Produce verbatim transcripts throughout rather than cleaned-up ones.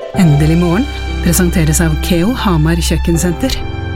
Endelig morgen presenteres av Keo Hamar Kjøkkensenter.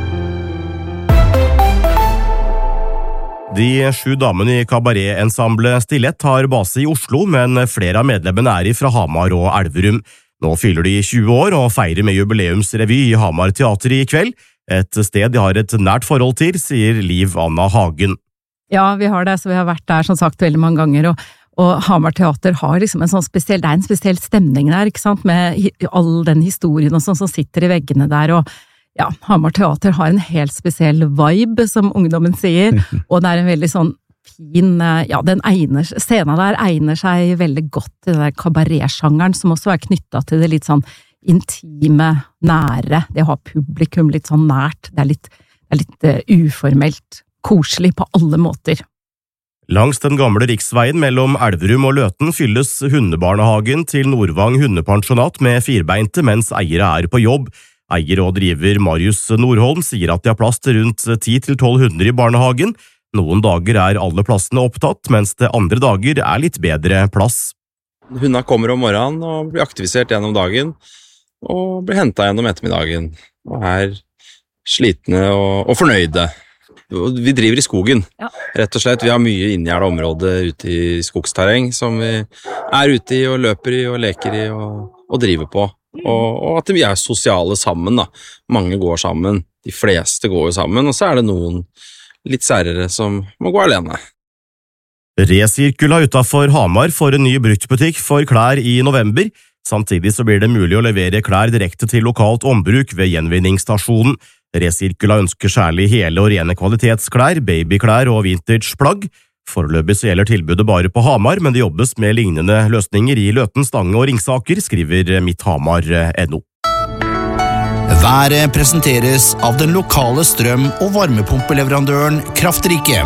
De sju damene i kabaret-ensemblet Stilett har base i Oslo, men flere av medlemmene er fra Hamar og Elverum. Nå fyller de tjue år og feirer med jubileumsrevy i Hamar Teater i kveld, et sted de har et nært forhold til, sier Liv Anna Hagen. Ja, vi har det, så vi har vært der som sagt veldig mange ganger, og, og Hamar Teater har liksom en sånn spesiell, det er en spesiell stemning der, ikke sant, med hi, all den historien og sånn som sitter i veggene der, og ja, Hamar Teater har en helt spesiell vibe, som ungdommen sier, og det er en veldig sånn fin, ja, den egner, scenen der egner seg veldig godt til den der kabaret-sjangeren, som også er knyttet til det litt sånn intime, nære, det å ha publikum litt sånn nært, det er litt, det er litt uh, uformelt, koselig på alle måter. Langs den gamle riksveien mellom Elverum og Løten fylles hundebarnehagen til Nordvang hundepensjonat med firbeinte mens eiere er på jobb. Eier og driver Marius Nordholm sier at de har plass til rundt ti til tolv hunder i barnehagen. Noen dager er alle plassene opptatt, mens det andre dager er litt bedre plass. Hundene kommer om morgenen og blir aktivisert gjennom dagen, og blir hentet gjennom ettermiddagen, og er slitne og, og fornøyde. Vi driver i skogen, ja. Rett og slett. Vi har mye inngjerdet område ute i skogsterreng som vi er ute i og løper i og leker i og, og driver på. Og, og at vi er sosiale sammen da. Mange går sammen, de fleste går jo sammen, og så er det noen litt særere som må gå alene. Resirkula utenfor Hamar får en ny bruktbutikk for klær i november. Samtidig så blir det mulig å levere klær direkte til lokalt ombruk ved gjenvinningsstasjonen. Resirkula ønsker særlig hele og rene kvalitetsklær, babyklær og vintageplagg. Foreløpig så gjelder tilbudet bare på Hamar, men det jobbes med lignende løsninger i Løten, Stange og Ringsaker, skriver mitthamar punktum no. Været presenteres av den lokale strøm- og varmepumpeleverandøren Kraftrike.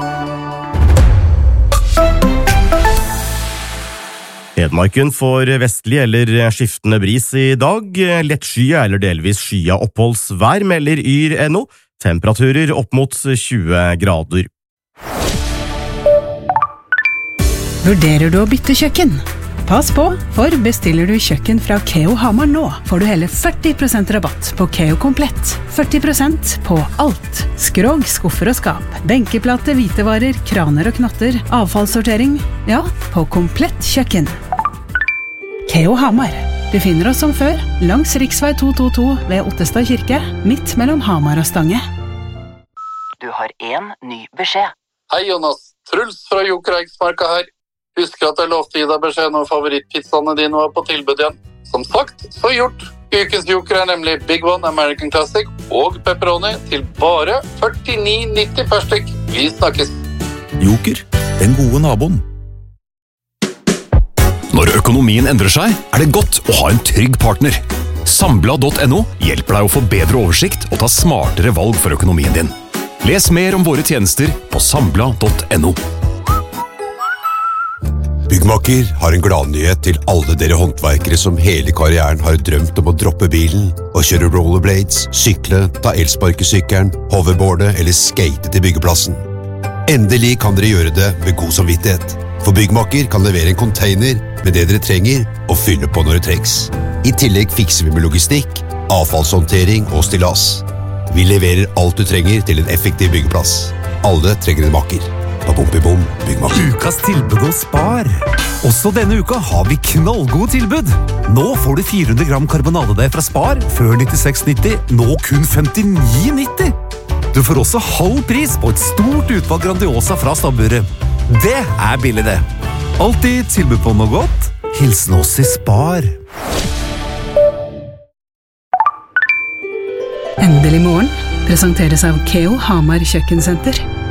Hedmarken får vestlig eller skiftende bris i dag, lett skya eller delvis skya oppholdsvær, melder yr punktum no, temperaturer opp mot tjue grader. Vurderer du å bytte kjøkken? Pass på, for bestiller du kjøkken fra Keo Hamar nå, får du hele førti prosent rabatt på Keo Komplett. førti prosent på alt. Skrog, skuffer og skap, benkeplate, hvitevarer, kraner og knotter, avfallssortering, ja, på komplett kjøkken. Keo Hamar. Du finner oss som før, langs riksvei to to to ved Ottestad kirke, midt mellom Hamar og Stange. Du har en ny beskjed. Hei Jonas, Truls fra Jokereiksmarka her. Husker at jeg lovte å gi deg beskjed når favorittpizzaene dine var på tilbud igjen. Som sagt, så gjort. Ukens joker er nemlig Big One American Classic og pepperoni til bare førtini nitti per stykk. Vi snakkes. Joker, den gode naboen. Når økonomien endrer seg, er det godt å ha en trygg partner. Sambla punktum no hjelper deg å få bedre oversikt og ta smartere valg for økonomien din. Les mer om våre tjenester på sambla punktum no. Byggmaker har en gladnyhet til alle dere håndverkere som hele karrieren har drømt om å droppe bilen og kjøre rollerblades, sykle, ta elsparkesykkelen, hoverboarde eller skate til byggeplassen. Endelig kan dere gjøre det med god samvittighet, for Byggmaker kan levere en container med det dere trenger og fylle på når det trengs. I tillegg fikser vi med logistikk, avfallshåndtering og stillas. Vi leverer alt du trenger til en effektiv byggeplass. Alle trenger en makker. Bom, Byggmaker. Ukas tilbud hos Spar. Også denne uka har vi knallgode tilbud. Nå får du fire hundre gram karbonadedeig fra Spar, før nittiseks nitti, nå kun femtini nitti. Du får også halv pris på et stort utvalg Grandiosa fra stabburet. Det er billig det. Alltid tilbud på noe godt. Hilsen oss i Spar. Endelig morgen presenteres av Keo Hamar Kjøkkensenter.